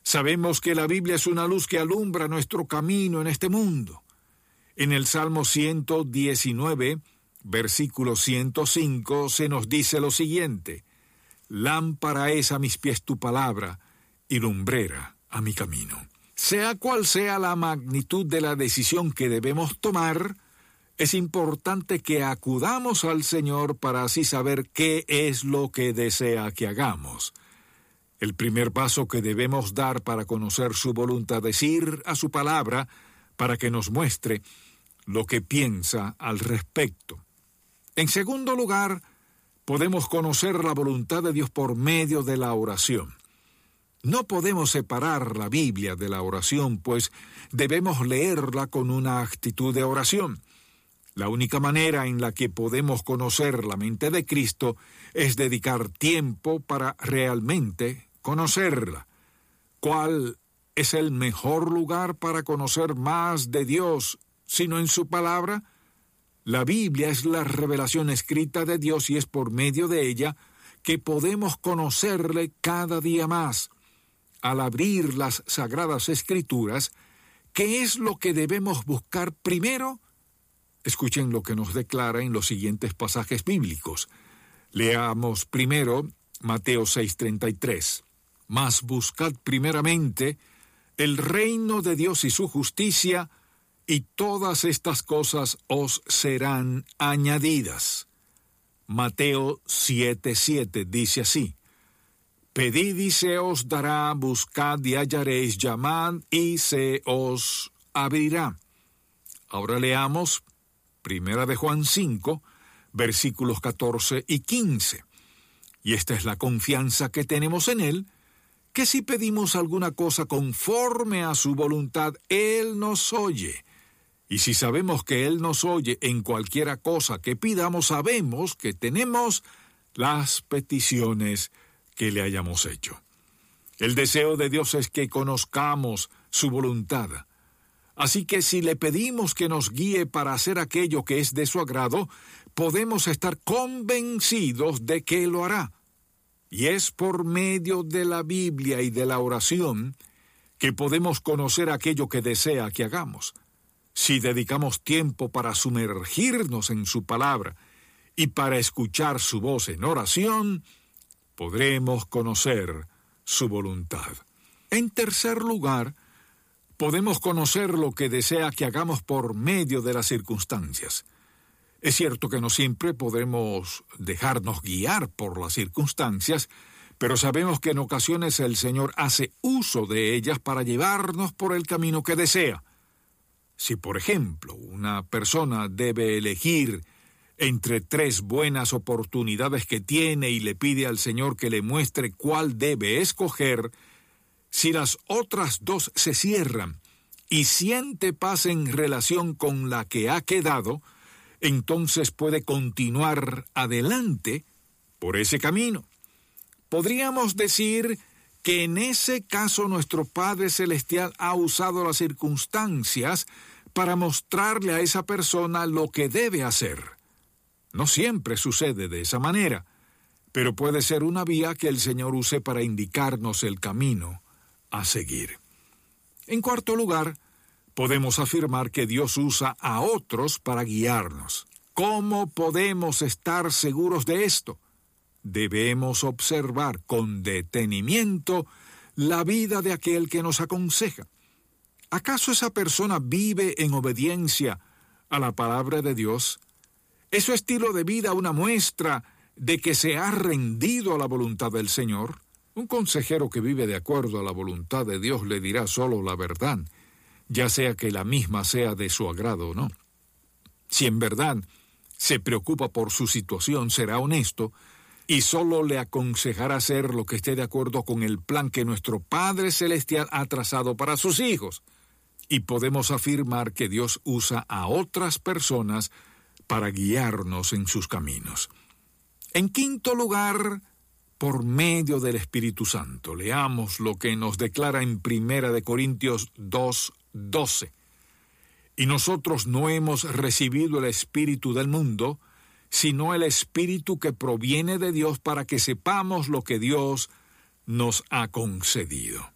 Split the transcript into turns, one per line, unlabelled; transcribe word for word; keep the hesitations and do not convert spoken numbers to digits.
Sabemos que la Biblia es una luz que alumbra nuestro camino en este mundo. En el Salmo ciento diecinueve, versículo ciento cinco, se nos dice lo siguiente: lámpara es a mis pies tu palabra y lumbrera a mi camino. Sea cual sea la magnitud de la decisión que debemos tomar, es importante que acudamos al Señor para así saber qué es lo que desea que hagamos. El primer paso que debemos dar para conocer su voluntad es ir a su palabra para que nos muestre lo que piensa al respecto. En segundo lugar, podemos conocer la voluntad de Dios por medio de la oración. No podemos separar la Biblia de la oración, pues debemos leerla con una actitud de oración. La única manera en la que podemos conocer la mente de Cristo es dedicar tiempo para realmente conocerla. ¿Cuál es el mejor lugar para conocer más de Dios sino en su palabra? La Biblia es la revelación escrita de Dios y es por medio de ella que podemos conocerle cada día más. Al abrir las Sagradas Escrituras, ¿qué es lo que debemos buscar primero? Escuchen lo que nos declara en los siguientes pasajes bíblicos. Leamos primero Mateo seis treinta y tres. Mas buscad primeramente el reino de Dios y su justicia, y todas estas cosas os serán añadidas. Mateo siete siete dice así: pedid y se os dará, buscad y hallaréis, llamad y se os abrirá. Ahora leamos Primera de Juan cinco, versículos catorce y quince. Y esta es la confianza que tenemos en Él, que si pedimos alguna cosa conforme a su voluntad, Él nos oye. Y si sabemos que Él nos oye en cualquiera cosa que pidamos, sabemos que tenemos las peticiones que le hayamos hecho. El deseo de Dios es que conozcamos su voluntad. Así que si le pedimos que nos guíe para hacer aquello que es de su agrado, podemos estar convencidos de que lo hará. Y es por medio de la Biblia y de la oración que podemos conocer aquello que desea que hagamos. Si dedicamos tiempo para sumergirnos en su palabra y para escuchar su voz en oración, podremos conocer su voluntad. En tercer lugar, podemos conocer lo que desea que hagamos por medio de las circunstancias. Es cierto que no siempre podremos dejarnos guiar por las circunstancias, pero sabemos que en ocasiones el Señor hace uso de ellas para llevarnos por el camino que desea. Si, por ejemplo, una persona debe elegir entre tres buenas oportunidades que tiene y le pide al Señor que le muestre cuál debe escoger, si las otras dos se cierran y siente paz en relación con la que ha quedado, entonces puede continuar adelante por ese camino. Podríamos decir que en ese caso nuestro Padre Celestial ha usado las circunstancias para mostrarle a esa persona lo que debe hacer. No siempre sucede de esa manera, pero puede ser una vía que el Señor use para indicarnos el camino a seguir. En cuarto lugar, podemos afirmar que Dios usa a otros para guiarnos. ¿Cómo podemos estar seguros de esto? Debemos observar con detenimiento la vida de aquel que nos aconseja. ¿Acaso esa persona vive en obediencia a la palabra de Dios? ¿Es su estilo de vida una muestra de que se ha rendido a la voluntad del Señor? Un consejero que vive de acuerdo a la voluntad de Dios le dirá solo la verdad, ya sea que la misma sea de su agrado o no. Si en verdad se preocupa por su situación, será honesto y solo le aconsejará hacer lo que esté de acuerdo con el plan que nuestro Padre Celestial ha trazado para sus hijos. Y podemos afirmar que Dios usa a otras personas para guiarnos en sus caminos. En quinto lugar, por medio del Espíritu Santo. Leamos lo que nos declara en Primera de Corintios dos doce. Y nosotros no hemos recibido el espíritu del mundo, sino el espíritu que proviene de Dios, para que sepamos lo que Dios nos ha concedido.